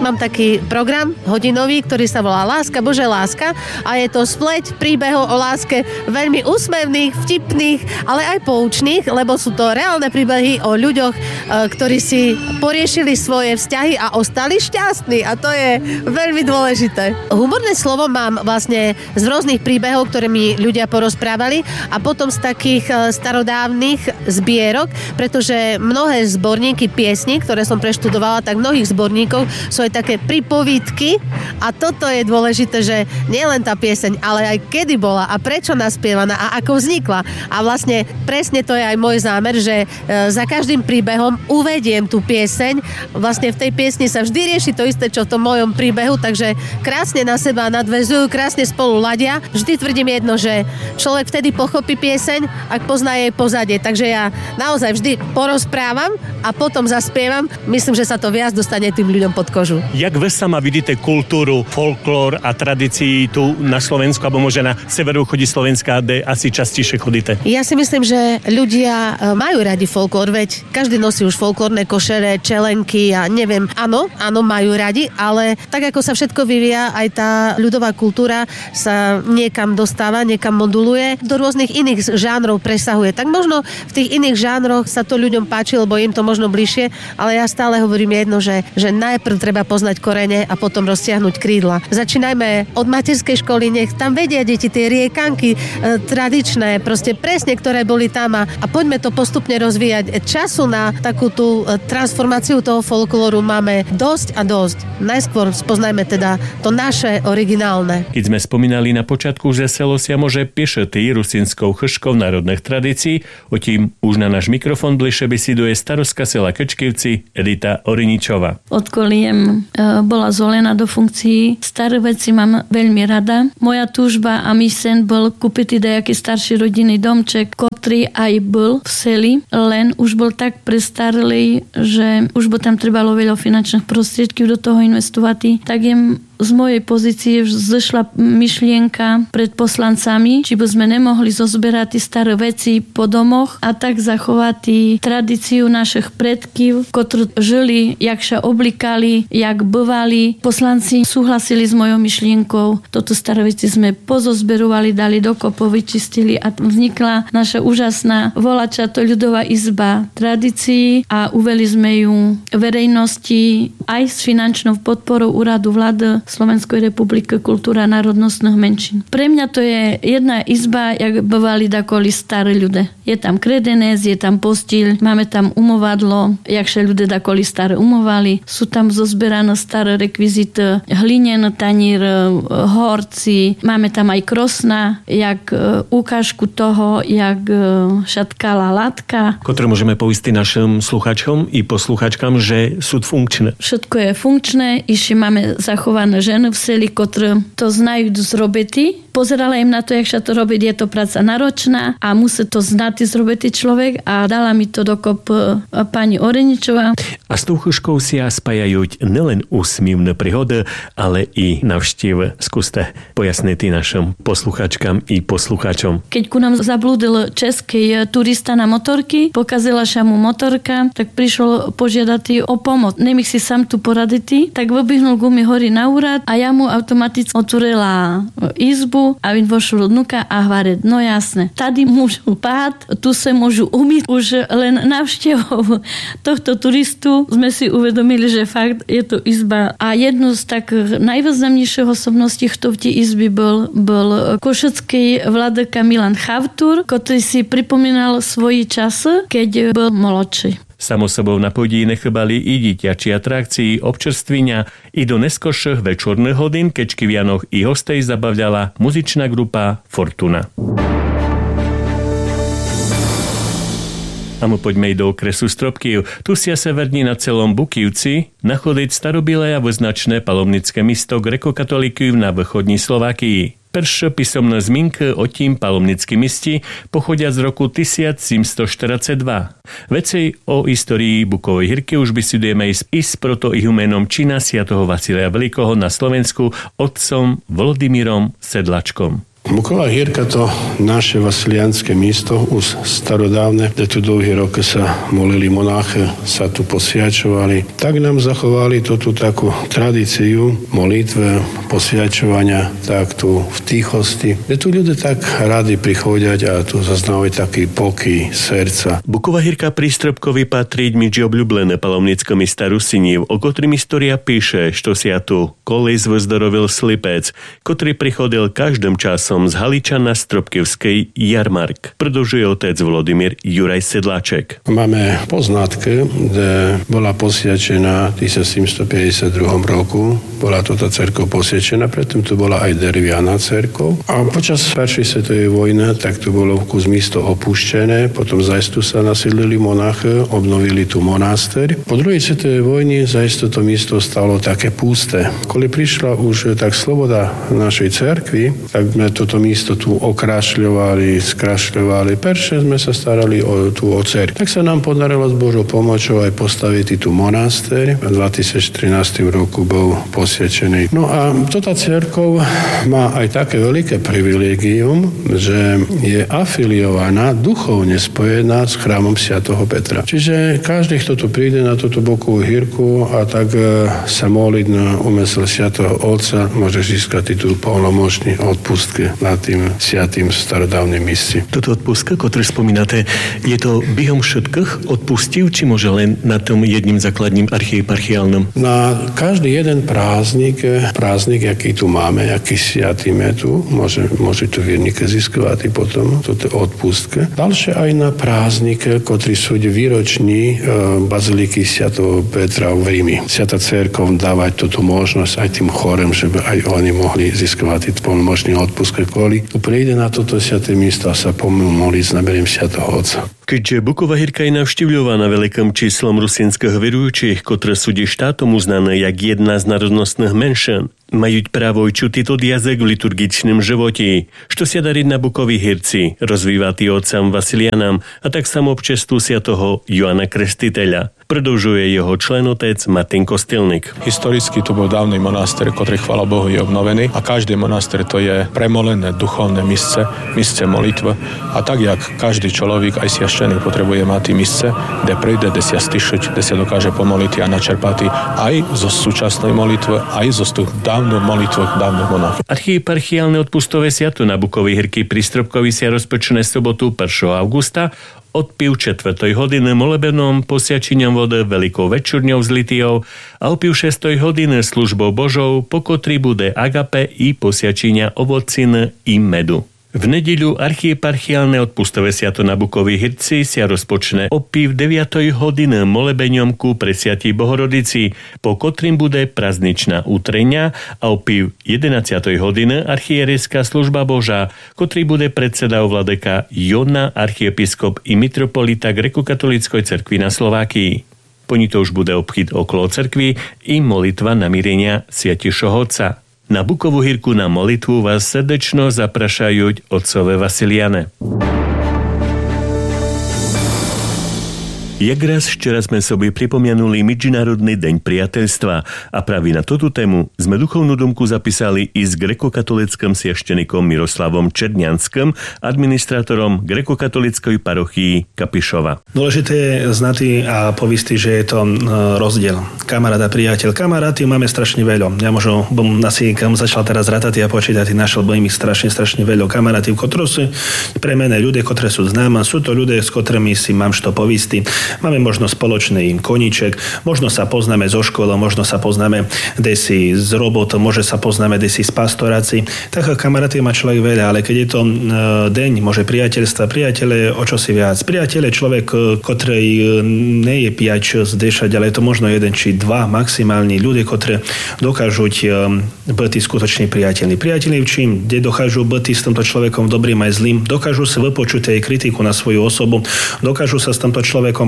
mám taký program hodinový, ktorý sa volá Láska, Bože láska a je to spleť príbehov o láske veľmi úsmevných, vtipných, ale aj poučných, lebo sú to reálne príbehy o ľuďoch, ktorí si poriešili svoje vzťahy a ostali šťastní a to je veľmi dôležité. Humorné slovo mám vlastne z rôznych príbehov, ktoré mi ľudia porozprávali a potom z takých starodávnych zbierok, pretože mnohé zborníky piesní, ktoré som preštudovala, tak mnohých zborníkov sú aj také pripovídky a toto je dôležité, že nie len tá pieseň, ale aj kedy bola a prečo naspievaná a ako vznikla. A vlastne presne to je aj môj zámer, že za každým príbehom uvediem tú pieseň. Vlastne v tej piesni sa vždy rieši to isté, čo v tom mojom príbehu, takže krásne na seba nadväzujú, krásne spolu ladia. Vždy tvrdím jedno, že človek vtedy pochopí pieseň, ak pozná jej pozadie. Takže ja naozaj vždy porozprávam a potom zaspievam. Myslím, že sa to viac dostane tým ľuďom pod kožu. Jak vy sama vidíte kultúru, folklór a tradícií tu na Slovensku, alebo možno na severovýchode Slovenska, kde asi častejšie chodíte? Ja si myslím, že ľudia majú radi folklór, veď každý nosí už folklórne košere, čelenky a neviem. Áno, majú radi, ale tak ako sa všetko vyvíja, aj tá ľudová kultúra sa niekam dostáva, niekam moduluje, do rôznych iných žánrov presahuje. Tak možno v tých iných žánroch sa to ľuďom páči, lebo im to možno bližšie, ale ja stále hovorím jedno, že najprv treba poznať korene a potom roztiahnuť krídla. Začínajme od materskej školy, nech tam vedia deti tie riekanky tradičné, proste presne, ktoré boli tam a poďme to postupne rozvíjať. Času na takú tú transformáciu toho folklóru máme dosť a dosť. Najskôr spoznajme teda to naše originálne. Keď sme spomínali na počiatku, že selo sa môže piešetý rusinskou chrškou národných tradícií, o tím už na náš mikrofon bližšie besiduje starostka sela Krčkivci Edita Oriničová. Odkoliem bola zvolená do funkcií. Staré veci mám veľmi rada. Moja túžba a môj sen bol kúpiť nejaký starší rodinný domček, ktorý aj bol v seli, len už bol tak prestarlý, že už by tam trebalo veľa finančných prostriedkov do toho investovať. Tak z mojej pozície zešla myšlienka pred poslancami, či by sme nemohli zozberať staré veci po domoch a tak zachovať tradíciu našich predkov, ktorí žili, jak sa oblikali, jak bывali. Poslanci súhlasili s mojou myšlienkou. Toto staré veci sme pozozberovali, dali dokopy, vyčistili a vznikla naša úžasná volačato ľudová izba tradícií a uveli sme ju verejnosti aj s finančnou podporou úradu vlády Slovenskej republiky kultúra národnostných menšín. Pre mňa to je jedna izba, jak bывali dakoli starí ľudia. Je tam kredenec, je tam postiľ, máme tam umovadlo, jak sa ľudia dakoli staré umovali. Sú tam zozberané staré rekvizity, hlinen, tanír, horci. Máme tam aj krosna, jak ukážku toho, jak šatkala látka. Ktoré môžeme poistiť našim sluchačom i posluchačkám, že sú funkčné. Všetko je funkčné, ešte máme zachované ženy v seli, ktoré to znajú zrobiť. Pozerala im na to, jak sa to robiť, je to práca náročná a musí to znať zrobiť človek a dala mi to dokop pani Oreničová. A s tou chuškou si spájajú nelen úsmivné príhody, ale i navštív. Skúste pojasniť našim posluchačkám i posluchačom. Keď ku nám zablúdil český turista na motorky, pokazila sa mu motorka, tak prišiel požiadať o pomoc. Nemých si sám tu poradiť, tak vybihnul gumy hori na úrad a ja mu automaticky otvorila izbu a on vošol vnúka a hovorí, no jasne, tady môžu pád, tu sa môžu umyť. Už len návštevou tohto turistu sme si uvedomili, že fakt je to izba. A jednu z tak najvýznamnejších osobností v tej izby bol košecký vladyka Milan Chavtur, ktorý si pripomínal svoje časy, keď bol mladší. Samo sobou na podí nechybali i dieťačí atrakcií, občerstvenia i do neskôrších večerných hodín, keď v Vianoch i hostej zabavľala muzičná grupa Fortuna. A my poďme i do okresu Stropkýv. Tu si severní na celom Bukivci nachodiť starobilé a vyznačné palovnické místo grekokatolíkov na východní Slovákii. Prvšie písomné zmienky o tím palovnickým misti pochodia z roku 1742. Vecej o histórii Bukovej Hyrky už vysudujeme i s protoihumenom čina svätého Vasilia Veľkého na Slovensku otcom Volodymyrom Sedlačkom. Buková hírka to naše vasilianské místo, už starodávne, kde tu dlhé roky sa molili monáche, sa tu posviačovali. Tak nám zachovali tú takú tradíciu molitve, posviačovania, tak tu v tichosti, kde tu ľudia tak radi prichodia a tu zaznávajú taký pokoj serca. Buková hírka prístropkovi patriť mi obľúbené palovnicko mista Rusiniev, o ktorým história píše, što si tu kolis vzdorovil slipec, ktorý prichodil každým časom z Haličana Stropkevskej jarmark. Продовжuje otec Volodymyr Juraj Sedláček. Máme poznatky, kde bola posviačená v 1752 roku. Bola toto cerkev posviačená, predtým tu bola aj derviana cerkev. A počas prvej svetovej vojny tak tu bolo kus místo opúštené, potom zajstu sa nasídlili monáche, obnovili tu monaster. Po druhej svetovej vojne zajstu to místo stalo také pusté. Koli prišla už tak sloboda našej cerkvi, tak sme toto místo tu okrašľovali, skrašľovali. Perše sme sa starali o cerkev. Tak sa nám podarilo s Božou pomocou aj postaviť tu monaster. V 2013 roku bol posviačený. No a toto cerkev má aj také veľké privilégium, že je afiliovaná, duchovne spojená s chrámom svätého Petra. Čiže každý, kto tu príde na túto bukovú hírku a tak sa modliť na úmysel svätého Otca, môže získať titul plnomocný odpustky na tým svätým starodávnym míste. Toto odpustka, ktoré spomínate, je to behom všetkých odpustív, či môže len na tom jedným základním archieparchiálnom? Na každý jeden prázdnik, aký tu máme, aký sviatíme tu, môže tu vierníke získať potom toto odpustke. Ďalšie aj na prázdnik, ktorý sú výroční baziliky svätého Petra v Ríme. Svätá cerkev dávať túto možnosť aj tým chorem, żeby aj oni mohli získať plnomocný odpustke. Kvôli tu príde na toto sväté miesto a sa pomôli s naberiem svätého Otca. Keďže Buková hírka je navštívľovaná veľkým číslom rusinských verujúcich, ktoré sú štátom uznané jak jedna z národnostných menšin, majú právo čuť tento jazyk v liturgičnom živote, što sa darí na Bukovej hírci, rozvývatý otcam Vasilianám a tak samobčestu svätého Joana Krstiteľa. Продовжuje jeho člen otec Martin Kostelník. Historicky tu bol dávny monaster, ktorý, chvála Bohu, je obnovený a každý monaster to je premolené duchovné misce molitve. A tak, jak každý človek, aj sviaštený, potrebuje mať misce, kde príde, kde sa stišiť, kde sa dokáže pomoliť a načerpať aj zo súčasnej molitve, aj zo dávnych molitv dávnych monáchov. Archieparchiálne odpustové sviato na Bukovej hírky pri Stropkovi sa rozpočne sobotu 1. augusta od 5:04 hodiny molebenom posviačením vody veľkou večerňou z litiou a o 5:06 hodiny službou Božou, po ktorý bude agape i posviačenia ovociny i medu. V nedeľu archieparchiálne odpustové sviato na Bukovej hírci sa rozpočne o 9:00 hodiny molebeňom ku Presviatej Bohorodici, po ktorým bude prazničná útreňa a o 11:00 hodiny archierejská služba Božá, ktorý bude predsedal vladyka Jona, archiepiskop i mitropolita Grekokatolíckej cerkvi na Slovákii. Po ní to už bude obchod okolo cerkvi i molitva namírenia Svätejšieho Otca. Na Bukovú hírku na molitvu vás srdečno zaprašajú otcové Vasiliane. Jak raz včera sme sobie pripomenuli Medzinárodný deň priateľstva a práve na túto tému sme duchovnú domku zapísali i s grekokatolickým sviaštenikom Miroslavom Černianským, administrátorom grekokatolíckej parochii Kapišova. Dôležité je znati a povisti, že je to rozdiel. Kamarát a priateľ. Kamarátov máme strašne veľa. Ja možno kam začal teraz rátať a počítať, našiel bym ich strašne veľa kamarátov, ktorí sú pre mene ľudia, ktorí sú známa. Sú to ľudia, s ktorými si mám što povisti. Máme možno spoločný koníček, možno sa poznáme zo školy, možno sa poznáme desi z roboty, možno sa poznáme desi z pastorácií. Tak kamarátov má človek veľa, ale keď je to deň, môže priateľstva, priateľe o čosi viac. Priateľ je človek, ktorý nie je 5-6 10, ale je to možno 1 či 2 maximálni ľudia, ktorí dokážu byť skutočne priateľní. Priateľi v čím? Kde dokážu byť s týmto človekom dobrým aj zlým, dokážu si vypočuť aj kritiku na svoju osobu, dokážu sa s týmto človekom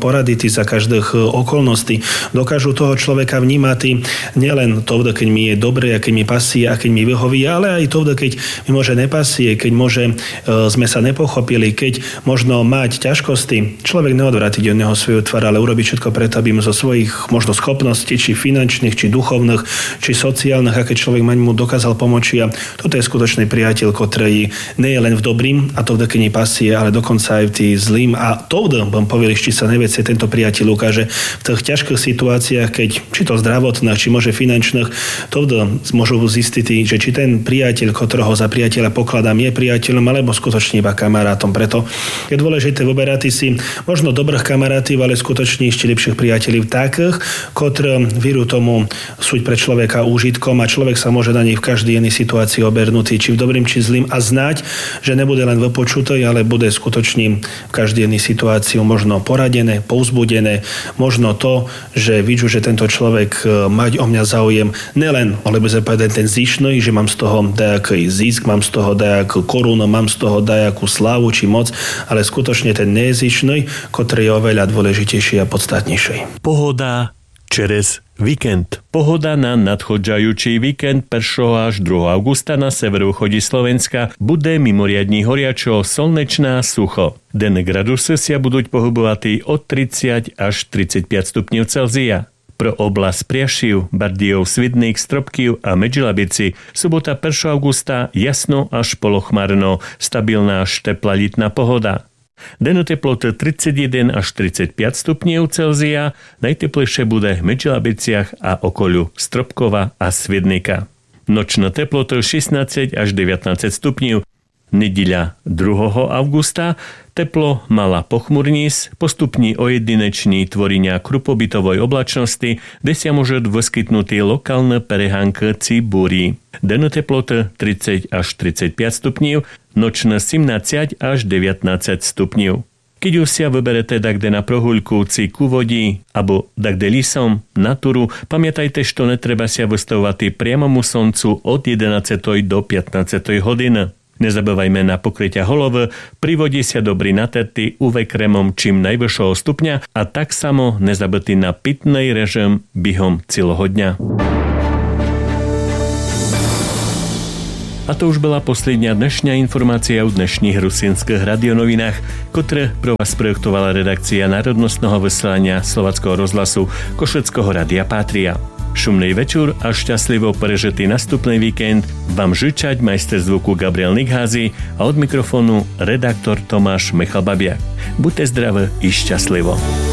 poradiť za každých okolností. Dokážu toho človeka vnímať nielen to, keď mi je dobre, a keď mi pasie, a keď mi vyhoví, ale aj to, keď mi môže nepasie, keď môže sme sa nepochopili, keď možno mať ťažkosti. Človek neodvrátiť od neho svoju tvár, ale urobiť všetko preto, aby mu zo svojich možno schopností, či finančných, či duchovných, či sociálnych, aké človek mu dokázal pomôcť. A toto je skutočný priateľ, ktorý nie je len v dobrým, a to, keď mi pasie, ale dokonca aj v tých zlým. A to, budem povedal, či sa nevie, tento priateľ ukáže v tých ťažkých situáciách, keď či to zdravotných, či môže finančných, to môžu zistiť, že či ten priateľ, ktorého za priateľa pokladám, je priateľom, alebo skutočne iba kamarátom. Preto je dôležité vyberať si možno dobrých kamarátov, ale skutočne ešte lepších priateľov takých, ktorí vieru tomu súť pre človeka úžitkom a človek sa môže na nich v každej inej situácii obernutý, či v dobrým, či zlým, a znať, že nebude len vypočutý, ale bude skutočne v každej inej situácii možno poradené, povzbudené, možno to, že vidú, že tento človek mať o mňa záujem nielen, alebo ten zišný, že mám z toho nejaký zisk, mám z toho nejakú korunu, mám z toho nejakú slávu či moc, ale skutočne ten nezišný, ktorý je oveľa dôležitejší a podstatnejší. Pohoda čerez víkend. Pohoda na nadchodžajúci víkend 1. až 2. augusta na severovýchode Slovenska bude mimoriadne horiačo, slnečná, sucho. Denné gradusy sa budú pohybovať od 30 až 35 stupňov Celzia. Pro oblasť Priašiv, Bardejov, Svidník, Stropkov a Medžilabici sobota 1. augusta jasno až polochmarno, stabilná až teplá letná pohoda. Denné teploty 31 až 35 stupňov Celzia, najteplejšie bude v Medžilabiciach a okoľu Stropkova a Svidníka. Nočné teploty 16 až 19 stupňov. Nedeľa 2. augusta teplo mala pochmurníc, postupní ojedinečný tvorenia krupobytovej oblačnosti, kde sa môže vyskytnúť lokálne perehánky či búry. Denné teploty 30 až 35 stupňov, nočné 17 až 19 stupňov. Keď už sa vyberete dakde na prohuľku či ku vodi, alebo dakde lisom, na túru, pamätajte, že netreba sa vystavovať priamomu slncu od 11. do 15. hodiny. Nezabývajme na pokrytia holovy, pri vode sa dobrý naterty UV krémom čím najvyššieho stupňa a tak samo nezabudnite na pitný režim behom celého dňa. A to už bola posledná dnešná informácia o dnešných rusínskych radionovinách, ktoré pro vás projektovala redakcia Národnostného vysielania Slováckeho rozhlasu Košeckého rádia Pátria. Šumný večer a šťastlivo prežitý nastupný víkend vám žyczať majster zvuku Gabriel Nikházy a od mikrofónu redaktor Tomáš Michal Babiak. Buďte zdraví i šťastlivo.